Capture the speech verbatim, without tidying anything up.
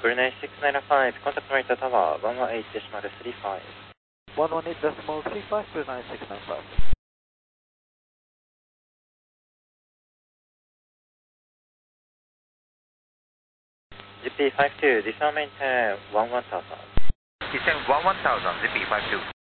Brunei six nine five, contact Narita Tower, one one eight decimal three five. one one eight decimal three five, Brunei six nine five. G P five two, descend maintain one one thousand. Descend one one thousand, Z P five two.